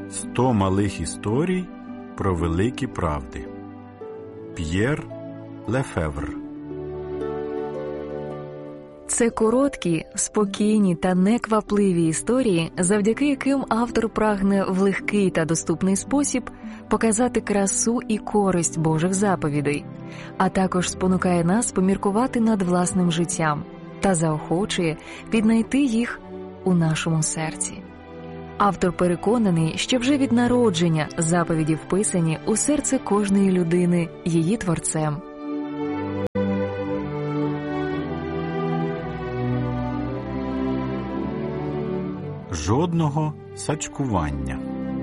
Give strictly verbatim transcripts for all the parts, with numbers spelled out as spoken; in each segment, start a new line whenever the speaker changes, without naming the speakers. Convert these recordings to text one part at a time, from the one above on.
Сто малих історій про великі правди. П'єр Лефевр.
Це короткі, спокійні та неквапливі історії, завдяки яким автор прагне в легкий та доступний спосіб показати красу і користь Божих заповідей, а також спонукає нас поміркувати над власним життям та заохочує віднайти їх у нашому серці. Автор переконаний, що вже від народження заповіді вписані у серце кожної людини її творцем.
Жодного сачкування.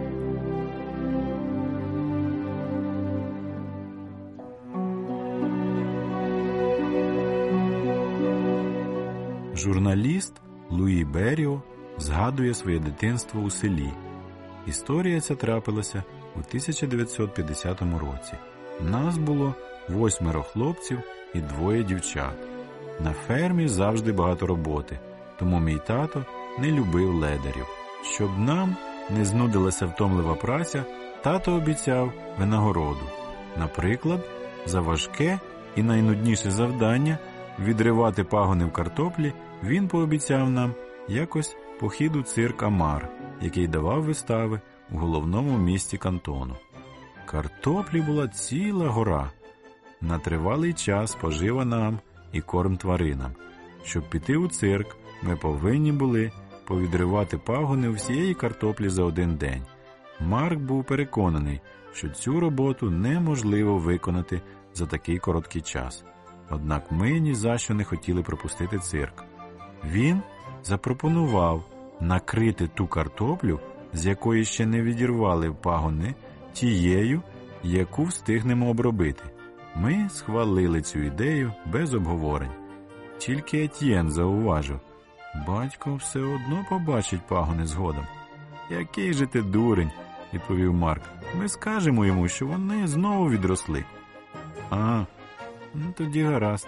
Журналіст Луї Беріо згадує своє дитинство у селі. Історія ця трапилася у тисяча дев'ятсот п'ятдесятому році. Нас було восьмеро хлопців і двоє дівчат. На фермі завжди багато роботи, тому мій тато не любив ледарів. Щоб нам не знудилася втомлива праця, тато обіцяв винагороду. Наприклад, за важке і найнудніше завдання – відривати пагони в картоплі, він пообіцяв нам якось похід у цирк Амар, який давав вистави у головному місті кантону. Картоплі була ціла гора. На тривалий час пожива нам і корм тваринам. Щоб піти у цирк, ми повинні були повідривати пагони всієї картоплі за один день. Марк був переконаний, що цю роботу неможливо виконати за такий короткий час. Однак ми ні за що не хотіли пропустити цирк. Він запропонував накрити ту картоплю, з якої ще не відірвали пагони, тією, яку встигнемо обробити. Ми схвалили цю ідею без обговорень. Тільки Етьєн зауважив: «Батько все одно побачить пагони згодом». «Який же ти дурень», – відповів Марк. «Ми скажемо йому, що вони знову відросли». «А, ну тоді гаразд».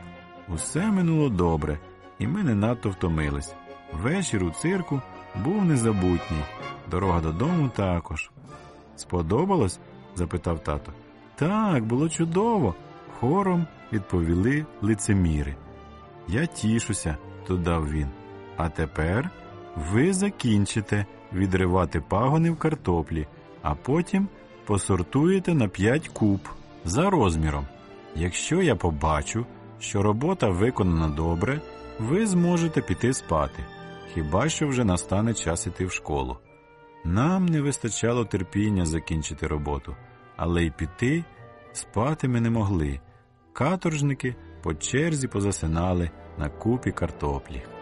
Усе минуло добре, і ми не надто втомились. Вечір у цирку був незабутній, дорога додому також. «Сподобалось?» – запитав тато. «Так, було чудово», – хором відповіли лицеміри. «Я тішуся», – додав він. «А тепер ви закінчите відривати пагони в картоплі, а потім посортуєте на п'ять куб за розміром. Якщо я побачу, що робота виконана добре, ви зможете піти спати, хіба що вже настане час іти в школу». Нам не вистачало терпіння закінчити роботу, але й піти спати ми не могли. Каторжники по черзі позасинали на купі картоплі.